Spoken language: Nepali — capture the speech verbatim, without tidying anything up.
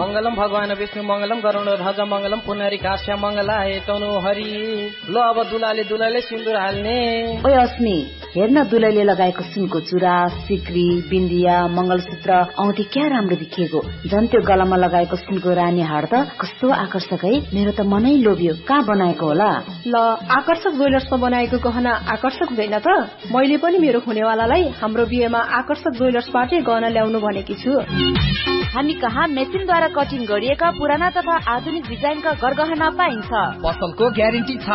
मंगलम भगवान विष्णु मंगलम गरुड ध्वज मंगलम पुनरी काश्य मंगलाय तनु हरि। ल अब दुलाले दुलाले सिन्दुर हाल्ने। ओए अस्मी हेर्न दुलैले लगाएको सुनको चुरा, सिक्री, बिन्दिया, मंगलसूत्र, औँठी क्या राम्रो देखिएको। झन् त्यो गलामा लगाएको सुनको रानी हार त कस्तो आकर्षक है। मेरो त मनै लोभ्यो। कहाँ बनाएको होला? ल आकर्षक ज्वेलर्समा बनाएको गहना आकर्षक हुँदैन त? मैले पनि मेरो हुनेवालालाई हाम्रो बिहेमा आकर्षक ज्वेलर्सबाटै गहना ल्याउनु भनेकी छु। हामी कहाँ मेसिनद्वारा कटिङ गरिएका पुराना तथा आधुनिक डिजाइनका गरगहना पाइन्छ। पसलको ग्यारेन्टी छ